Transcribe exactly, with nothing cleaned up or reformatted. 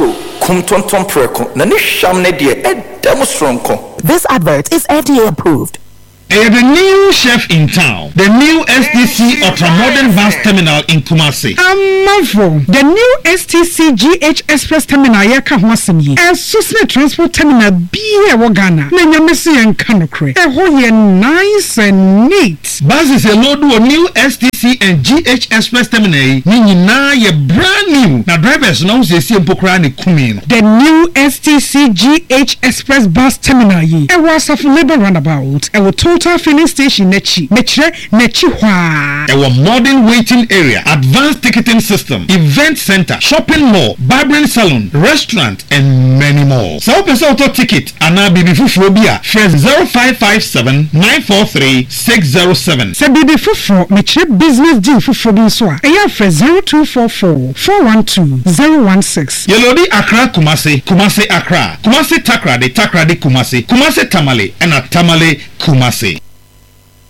so kumtonton preko na ne hwam ne de e demostronko. This advert is F D A approved. Uh, the new chef in town, the new S T C Ultra-Modern Bus Terminal in Kumasi. Amavo, the new S T C G H Express Terminal yaka hwasemi. E susne transport terminal biye wagana. Na nyamesi yen kanokre. E hoye nice and neat. Buses a load of new S T C and G H Express Terminal. Nini na ye brand new. Na drivers now se si empokra ni kumino. The new S T C G H Express Bus Terminal yi. E was of labor roundabout. E will total filling station nechi mechre nechi hwa. Our modern waiting area, advanced ticketing system, event center, shopping mall, barbering salon, restaurant, and many more. So person auto ticket and now bibi fufu bia fresh zero five five seven nine four three six zero seven. Se bibi fufu mechre business deal fufu bi so a eya fresh zero two four four four one two zero one six. Yelodi Accra Kumasi, Kumasi Accra, Kumasi Takrade, Takrade Kumasi, Kumasi Tamale, and a Tamale Kumasi.